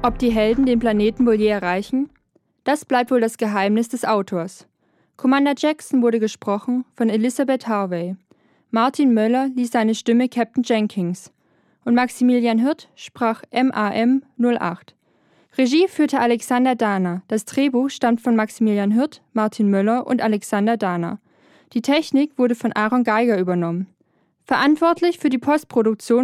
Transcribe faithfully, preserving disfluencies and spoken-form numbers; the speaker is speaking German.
Ob die Helden den Planeten wohl je erreichen? Das bleibt wohl das Geheimnis des Autors. Commander Jackson wurde gesprochen von Elizabeth Harvey. Martin Möller ließ seine Stimme Captain Jenkins. Und Maximilian Hirt sprach M A M null acht. Regie führte Alexander Dahner. Das Drehbuch stammt von Maximilian Hirt, Martin Möller und Alexander Dahner. Die Technik wurde von Aaron Geiger übernommen. Verantwortlich für die Postproduktion